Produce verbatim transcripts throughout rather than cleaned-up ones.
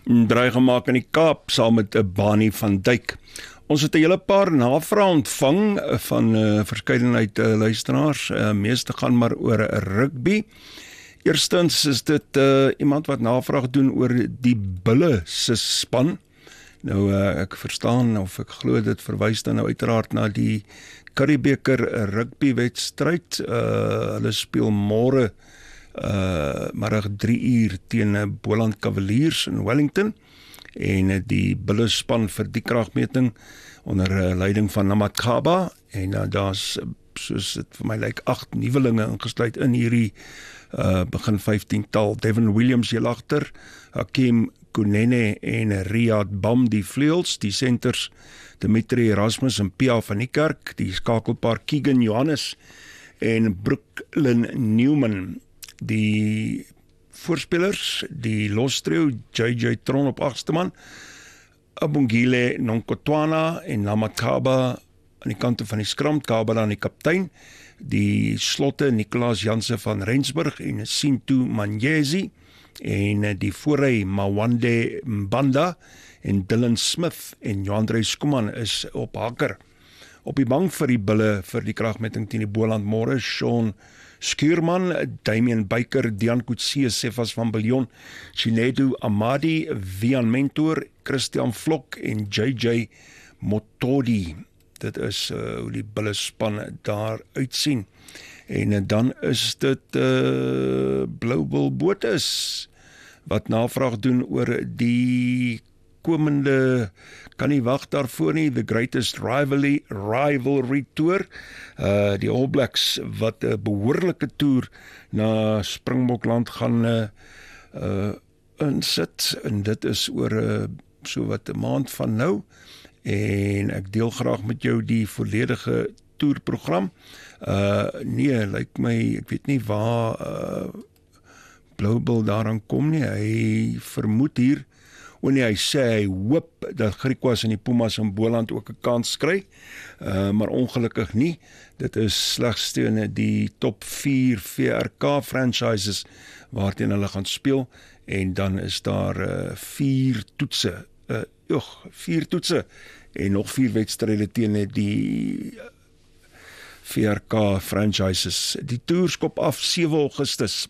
draai gemaak in die Kaap saam met 'n Bani van Dijk. Ons het 'n hele paar navrae ontvang van 'n uh, verskeidenheid uh, luisteraars. Uh, meeste gaan maar oor rugby. Eerstens is dit uh, iemand wat navraag doen oor die Bulle se span. Nou uh, ek verstaan of ek glo dit verwys dan nou uiteraard na die Curriebeeker rugby wedstryd. Uh, hulle speel môre uh, middag drie uur teen Boland Cavaliers in Wellington. En uh, die Bulle span vir die kragmeting onder uh, leiding van Namakaba. En uh, daar's, soos dit vir my lyk, agt nuwelinge ingesluit in hierdie uh, begin vyftien-tal. Devin Williams hier agter, Hakim Kunene en Riyad Bam die vleuels, die centers Dimitri Erasmus en Pia van die Kerk, die skakelpaar Keegan Johannes en Brooklyn Newman, die voorspelers, die lostrio J J Tron op agste man, Abungile Nonkotwana en Namakaba aan die kante van die skram, Kabela aan die kaptein, die slotte Nicolaas Janse van Rensburg en Sintu Manyezi, en die voorry Mawande Mbanda en Dylan Smith en Johandre Skuman is op hakker. Op die bank vir die Bulle vir die kragmeting teen die Boland môre, Sean Skuurman, Damien Baker, Dian Kutsie, Sefas van Biljon, Chinedu Amadi, Vian Mentor, Christian Vlok en J J Motodi. Dit is uh, hoe die Bulle span daar uitsien. En uh, dan is dit uh, Blue Bull Botes wat navraag doen oor die komende, kan nie wag daarvoor nie, the greatest rivalry, rivalry tour, uh, die All Blacks wat 'n behoorlike toer na Springbokland gaan uh, uh, insit, en dit is oor uh, so wat 'n maand van nou, en ek deel graag met jou die volledige toerprogram. Uh, nee, lyk my, ek weet nie waar uh, Blue Bull daaraan kom nie, hy vermoed hier, o nee, hy sê hy hoop dat Griquas en die Pumas in Boland ook 'n kans kry, uh, maar ongelukkig nie. Dit is slegs teen die top vier V R K franchises waarteen hulle gaan speel, en dan is daar uh, vier toetse, uh, oog, vier toetse, en nog vier wedstryde teen die V R K franchises. Die toer skop af sewe Augustus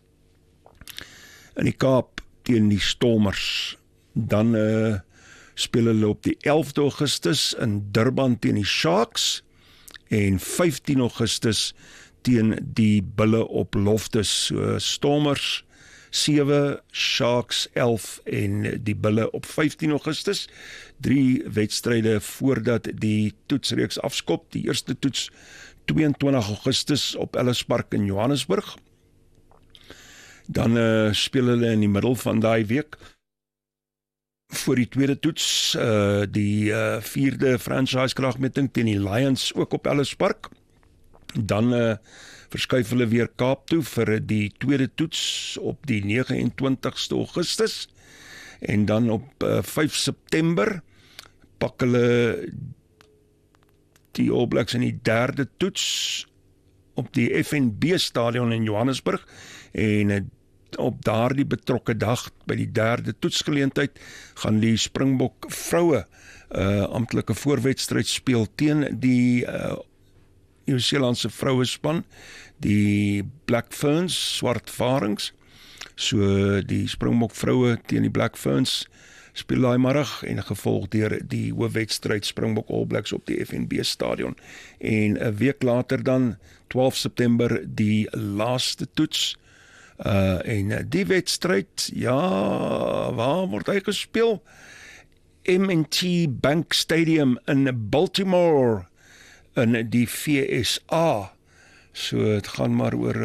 in die Kaap teen die Stormers. Dan uh, speel hulle op die elfde Augustus in Durban teen die Sharks, en vyftien Augustus teen die Bulle op Loftus. So, Stormers sewe, Sharks elf en die Bulle op vyftien Augustus. Drie wedstryde voordat die toetsreeks afskop. Die eerste toets tweeëntwintig Augustus op Ellis Park in Johannesburg. Dan uh, speel hulle in die middel van daai week voor die tweede toets, uh, die uh, vierde franchise kragmeting teen die Lions ook op Ellis Park. Dan uh, verskuif hulle weer Kaap toe vir die tweede toets op die negenentwintigste Augustus, en dan op uh, vyf September pak hulle die All Blacks in die derde toets op die F N B stadion in Johannesburg, en uh, op daardie betrokke dag by die derde toetsgeleentheid gaan die Springbok vroue uh, amptelike voorwedstryd speel teen die uh, Nieu-Seelandse vrouespan, die Black Ferns, swart varings. So die Springbok vroue teen die Black Ferns speel daai middag, en gevolg deur die hoofwedstryd Springbok All Blacks op die F N B stadion. En 'n week later dan, twaalf September, die laaste toets. Uh, en die wedstryd, ja, waar word hy gespeel? M en T Bank Stadium in Baltimore, in die V S A. So het gaan maar oor